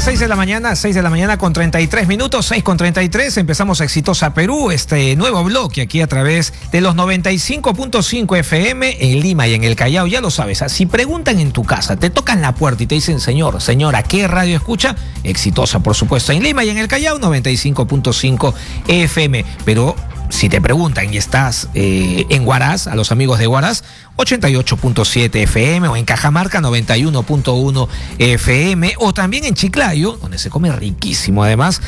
6 de la mañana con 33 minutos, 6 con 33, empezamos Exitosa Perú, este nuevo bloque aquí a través de los 95.5 FM en Lima y en el Callao, ya lo sabes, si preguntan en tu casa, te tocan la puerta y te dicen, señor, señora, ¿qué radio escucha? Exitosa, por supuesto, en Lima y en el Callao, 95.5 FM, pero si te preguntan y estás en Huaraz, a los amigos de Huaraz, 88.7 FM, o en Cajamarca 91.1 FM, o también en Chiclayo, donde se come riquísimo además,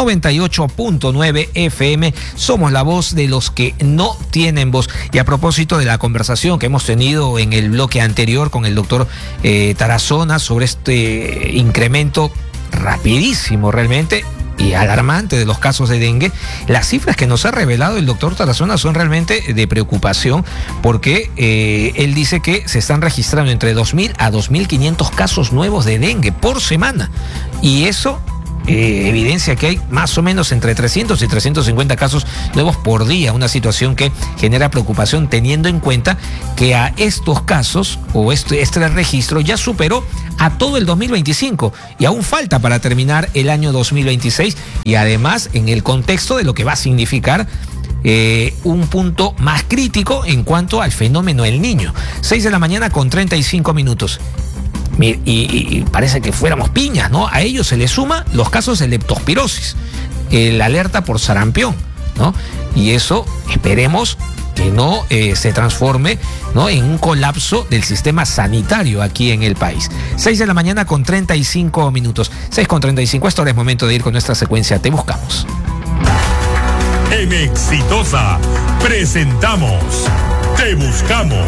98.9 FM. Somos la voz de los que no tienen voz. Y a propósito de la conversación que hemos tenido en el bloque anterior con el doctor Tarazona sobre este incremento rapidísimo realmente y alarmante de los casos de dengue, las cifras que nos ha revelado el doctor Tarazona son realmente de preocupación, porque él dice que se están registrando entre 2.000 a 2.500 casos nuevos de dengue por semana, y eso evidencia que hay más o menos entre 300 y 350 casos nuevos por día, una situación que genera preocupación teniendo en cuenta que a estos casos o este registro ya superó a todo el 2025 y aún falta para terminar el año 2026, y además en el contexto de lo que va a significar un punto más crítico en cuanto al fenómeno El Niño. 6 de la mañana con 35 minutos. Y parece que fuéramos piñas, ¿no? A ellos se les suma los casos de leptospirosis, la alerta por sarampión, ¿no? Y eso esperemos que no se transforme, ¿no?, en un colapso del sistema sanitario aquí en el país. 6 de la mañana con 35 minutos. 6 con 35, esto ahora es momento de ir con nuestra secuencia Te Buscamos. En Exitosa presentamos Te Buscamos.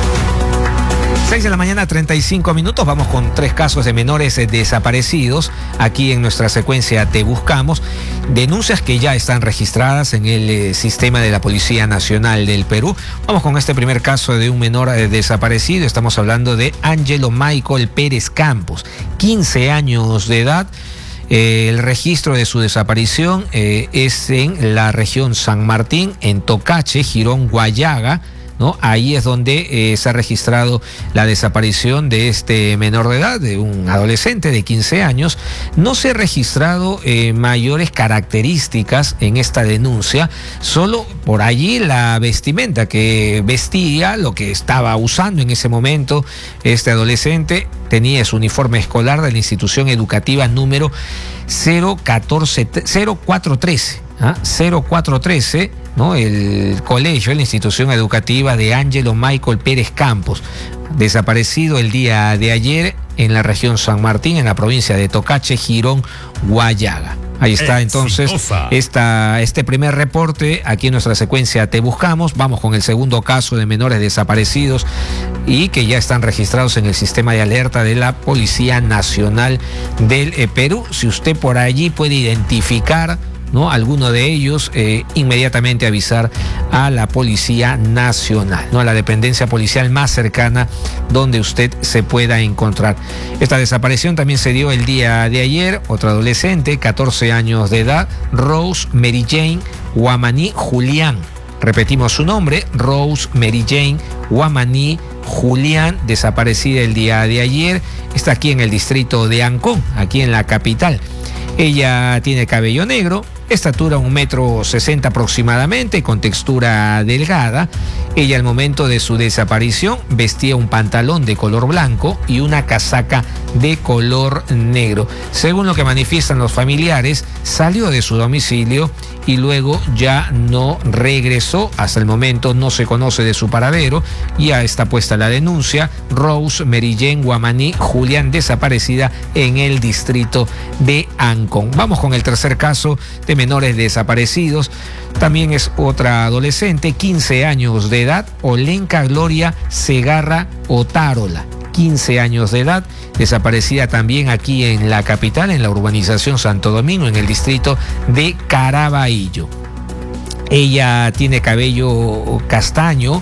6 de la mañana, 35 minutos. Vamos con 3 casos de menores desaparecidos aquí en nuestra secuencia Te Buscamos. Denuncias que ya están registradas en el sistema de la Policía Nacional del Perú. Vamos con este primer caso de un menor desaparecido. Estamos hablando de Ángelo Michael Pérez Campos, 15 años de edad. El registro de su desaparición es en la región San Martín, en Tocache, Girón, Guayaga, ¿no? Ahí es donde se ha registrado la desaparición de este menor de edad, de un adolescente de 15 años. No se ha registrado mayores características en esta denuncia, solo por allí la vestimenta que vestía, lo que estaba usando en ese momento este adolescente. Tenía su uniforme escolar de la institución educativa número 0413, ¿ah? 0413, ¿no? El colegio, la institución educativa de Ángelo Michael Pérez Campos, desaparecido el día de ayer en la región San Martín, en la provincia de Tocache, Girón, Guayaga. Ahí está entonces este primer reporte aquí en nuestra secuencia Te Buscamos. Vamos con el segundo caso de menores desaparecidos y que ya están registrados en el sistema de alerta de la Policía Nacional del Perú. Si usted por allí puede identificar, ¿no?, alguno de ellos, inmediatamente avisar a la Policía Nacional, ¿no?, a la dependencia policial más cercana donde usted se pueda encontrar. Esta desaparición también se dio el día de ayer. Otra adolescente, 14 años de edad, Rose Mary Jane Guamaní Julián. Repetimos su nombre, Rose Mary Jane Guamaní Julián, desaparecida el día de ayer. Está aquí en el distrito de Ancón, aquí en la capital. Ella tiene cabello negro, estatura 1,60 m aproximadamente, con textura delgada. Ella al momento de su desaparición vestía un pantalón de color blanco y una casaca de color negro. Según lo que manifiestan los familiares, salió de su domicilio y luego ya no regresó. Hasta el momento no se conoce de su paradero. Ya está puesta la denuncia. Rose Mary Jane Guamaní Julián, desaparecida en el distrito de Ancón. Vamos con el tercer caso de menores desaparecidos. También es otra adolescente, 15 años de edad, Olenka Gloria Segarra Otárola, 15 años de edad, desaparecida también aquí en la capital, en la urbanización Santo Domingo, en el distrito de Caraballo. Ella tiene cabello castaño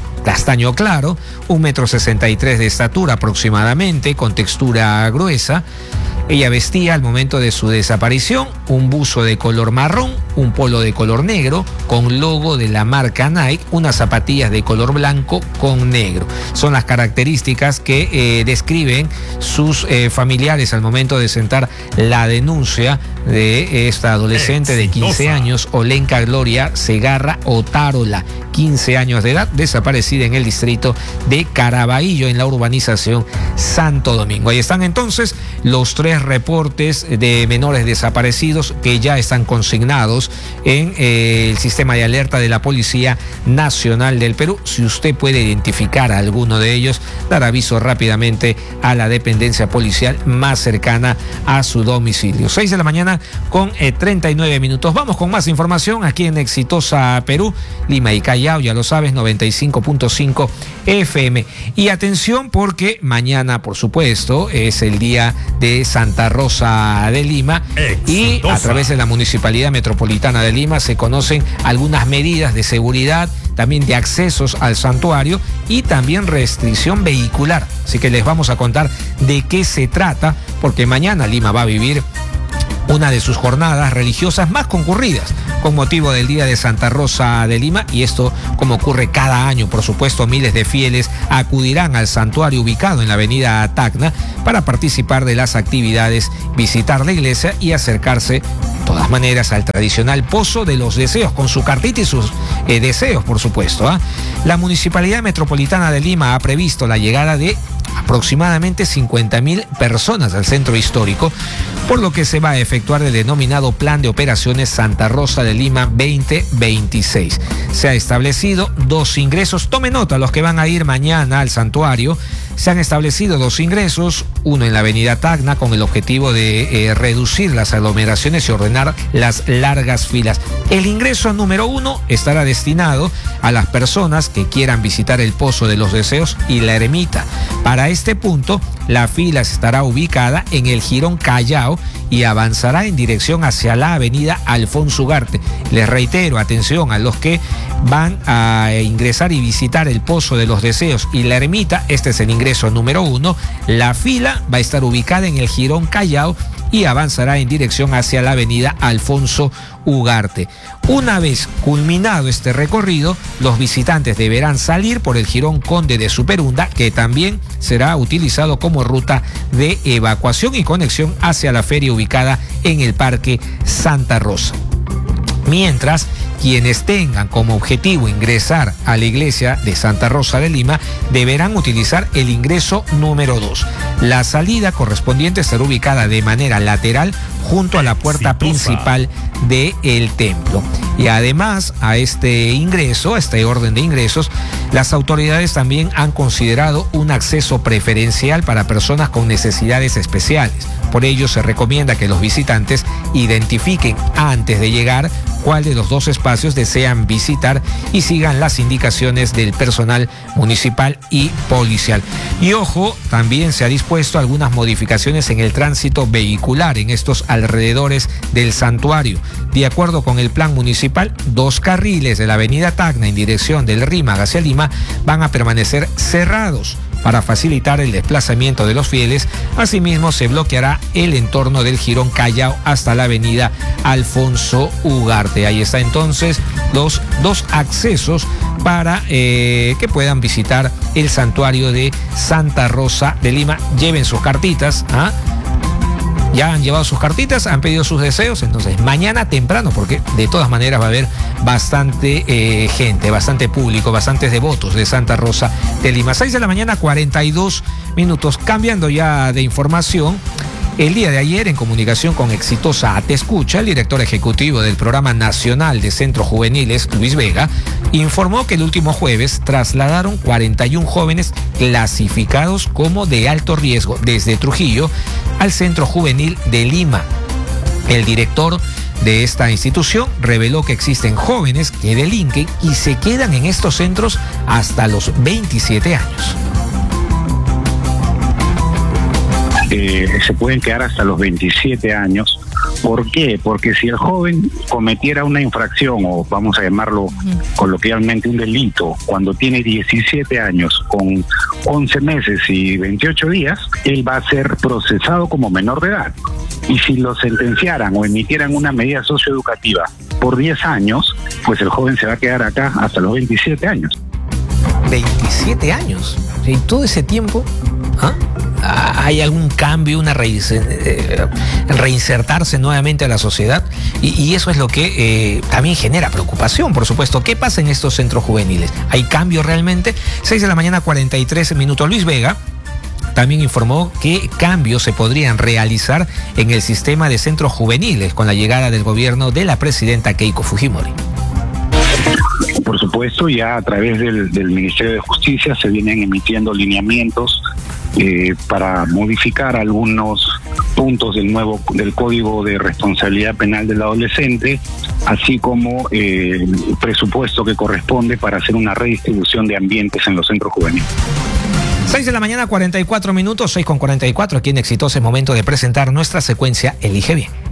claro, 1,63 m de estatura aproximadamente, con textura gruesa. Ella vestía al momento de su desaparición un buzo de color marrón, un polo de color negro con logo de la marca Nike, unas zapatillas de color blanco con negro. Son las características que describen sus familiares al momento de sentar la denuncia de esta adolescente de 15 años, Olenka Gloria Segarra Otárola, 15 años de edad, desaparecida en el distrito de Caraballo, en la urbanización Santo Domingo. Ahí están entonces los 3 reportes de menores desaparecidos que ya están consignados en el sistema de alerta de la Policía Nacional del Perú. Si usted puede identificar a alguno de ellos, dar aviso rápidamente a la dependencia policial más cercana a su domicilio. 6 de la mañana con 39 minutos. Vamos con más información aquí en Exitosa Perú, Lima y Callao, ya lo sabes, 95.5 FM. Y atención porque mañana, por supuesto, es el día de Santa Rosa de Lima. Y a través de la Municipalidad Metropolitana de Lima se conocen algunas medidas de seguridad, también de accesos al santuario y también restricción vehicular. Así que les vamos a contar de qué se trata, porque mañana Lima va a vivir una de sus jornadas religiosas más concurridas con motivo del Día de Santa Rosa de Lima, y esto como ocurre cada año. Por supuesto, miles de fieles acudirán al santuario ubicado en la avenida Tacna para participar de las actividades, visitar la iglesia y acercarse de todas maneras al tradicional Pozo de los Deseos con su cartita y sus deseos, por supuesto. La Municipalidad Metropolitana de Lima ha previsto la llegada de aproximadamente 50.000 personas al centro histórico, por lo que se va a efectuar el denominado Plan de Operaciones Santa Rosa de Lima 2026. Se ha establecido 2 ingresos. Tome nota los que van a ir mañana al santuario. Se han establecido 2 ingresos, uno en la avenida Tacna con el objetivo de reducir las aglomeraciones y ordenar las largas filas. El ingreso número 1 estará destinado a las personas que quieran visitar el Pozo de los Deseos y la ermita. Para este punto, la fila estará ubicada en el Jirón Callao y avanzará en dirección hacia la avenida Alfonso Ugarte. Les reitero, atención a los que van a ingresar y visitar el Pozo de los Deseos y la ermita. Este es el ingreso número 1. La fila va a estar ubicada en el Jirón Callao y avanzará en dirección hacia la avenida Alfonso Ugarte. Una vez culminado este recorrido, los visitantes deberán salir por el Jirón Conde de Superunda, que también será utilizado como ruta de evacuación y conexión hacia la feria ubicada en el Parque Santa Rosa. Mientras, quienes tengan como objetivo ingresar a la iglesia de Santa Rosa de Lima deberán utilizar el ingreso número 2. La salida correspondiente estará ubicada de manera lateral junto a la puerta principal del templo. Y además a este ingreso, a este orden de ingresos, las autoridades también han considerado un acceso preferencial para personas con necesidades especiales. Por ello se recomienda que los visitantes identifiquen antes de llegar cuál de los 2 espacios desean visitar y sigan las indicaciones del personal municipal y policial. Y ojo, también se ha dispuesto algunas modificaciones en el tránsito vehicular en estos alrededores del santuario. De acuerdo con el plan municipal, 2 carriles de la avenida Tacna en dirección del Rímac hacia Lima van a permanecer cerrados para facilitar el desplazamiento de los fieles. Asimismo, se bloqueará el entorno del Jirón Callao hasta la avenida Alfonso Ugarte. Ahí está entonces los 2 accesos para que puedan visitar el santuario de Santa Rosa de Lima. Lleven sus cartitas, ya han llevado sus cartitas, han pedido sus deseos, entonces mañana temprano, porque de todas maneras va a haber bastante gente, bastante público, bastantes devotos de Santa Rosa de Lima. 6 de la mañana, 42 minutos. Cambiando ya de información, el día de ayer, en comunicación con Exitosa Te Escucha, el director ejecutivo del Programa Nacional de Centros Juveniles, Luis Vega, informó que el último jueves trasladaron 41 jóvenes clasificados como de alto riesgo desde Trujillo al Centro Juvenil de Lima. El director de esta institución reveló que existen jóvenes que delinquen y se quedan en estos centros hasta los 27 años. se pueden quedar hasta los 27 años. ¿Por qué? Porque si el joven cometiera una infracción, o vamos a llamarlo coloquialmente un delito, cuando tiene 17 años con 11 meses y 28 días, él va a ser procesado como menor de edad. Y si lo sentenciaran o emitieran una medida socioeducativa por 10 años, pues el joven se va a quedar acá hasta los 27 años. 27 años. Y todo ese tiempo, ¿hay algún cambio, una reinsertarse nuevamente a la sociedad? Y eso es lo que también genera preocupación, por supuesto. ¿Qué pasa en estos centros juveniles? ¿Hay cambio realmente? 6 de la mañana, 43 minutos. Luis Vega también informó que cambios se podrían realizar en el sistema de centros juveniles con la llegada del gobierno de la presidenta Keiko Fujimori. Por supuesto, ya a través del Ministerio de Justicia se vienen emitiendo lineamientos para modificar algunos puntos del Código de Responsabilidad Penal del Adolescente, así como el presupuesto que corresponde para hacer una redistribución de ambientes en los centros juveniles. 6 de la mañana, 44 minutos, 6:44, aquí en Exitosa, es momento de presentar nuestra secuencia Elige Bien.